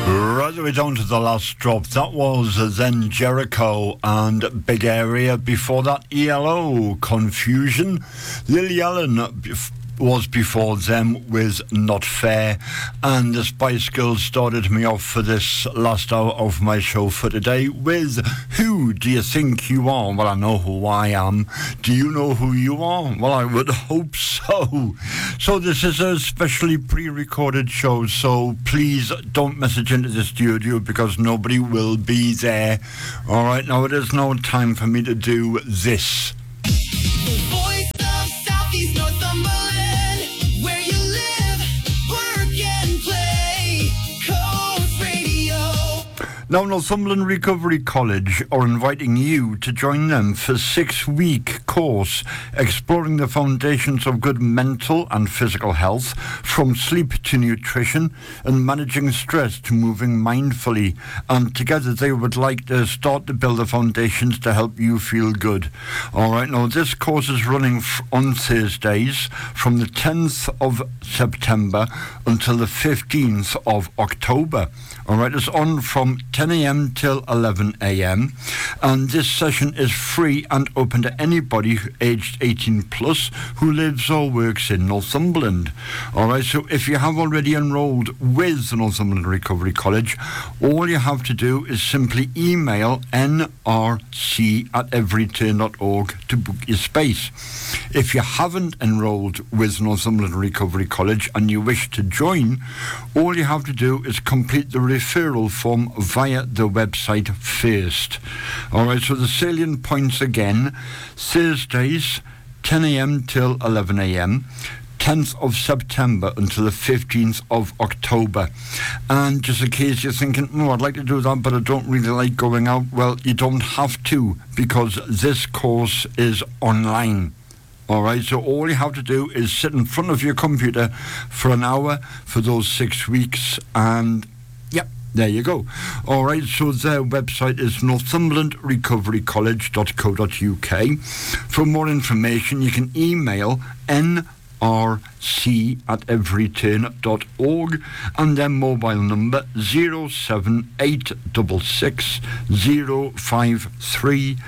Right the way down to the last drop. That was then Jericho and Big Area. Before that, ELO, Confusion. Lily Allen was before them with Not Fair, and the Spice Girls started me off for this last hour of my show for today with Who Do You Think You Are? Well, I know who I am. Do you know who you are? Well, I would hope so. So this is a specially pre-recorded show, so please don't message into the studio because nobody will be there. Alright, now it is now time for me to do this. The voice of Southeast Northumberland, where you live, work and play, Coast Radio. Now, Northumberland Recovery College are inviting you to join them for a 6-week course exploring the foundations of good mental and physical health, from sleep to nutrition and managing stress to moving mindfully. And together they would like to start to build the foundations to help you feel good. All right, now this course is running on Thursdays from the 10th of September until the 15th of October. All right, it's on from 10 a.m. till 11 a.m. and this session is free and open to anybody aged 18 plus who lives or works in Northumberland. All right, so if you have already enrolled with the Northumberland Recovery College, all you have to do is simply email nrc@everyturn.org to book your space. If you haven't enrolled with Northumberland Recovery College and you wish to join, all you have to do is complete the referral form via the website first. Alright, so the salient points again: Thursdays 10 a.m. till 11 a.m, 10th of September until the 15th of October. And just in case you're thinking, oh, I'd like to do that but I don't really like going out, well, you don't have to, because this course is online. Alright, so all you have to do is sit in front of your computer for an hour for those 6 weeks, and yep, there you go. Alright, so their website is northumberlandrecoverycollege.co.uk. For more information, you can email nrc@everyturn.org and their mobile number 07866 053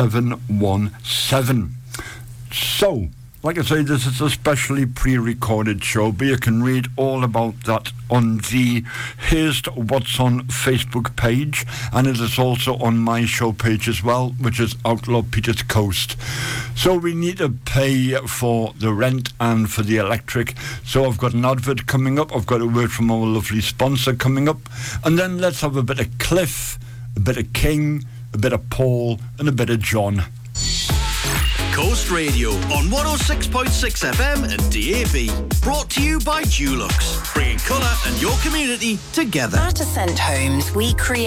717. So, like I say, this is a specially pre-recorded show, but you can read all about that on the Here's What's On Facebook page, and it is also on my show page as well, which is Outlaw Peter's Coast. So we need to pay for the rent and for the electric, so I've got an advert coming up, I've got a word from our lovely sponsor coming up, and then let's have a bit of Cliff, a bit of King, a bit of Paul, and a bit of John. Coast Radio on 106.6 FM and DAB. Brought to you by Dulux, bringing colour and your community together. At Ascent Homes, we create